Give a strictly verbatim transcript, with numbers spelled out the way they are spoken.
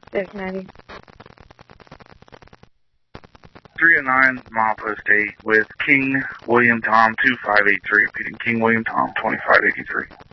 six ninety. three oh nine, milepost eight, with King William Tom two five eight three, repeating King William Tom twenty-five eighty-three.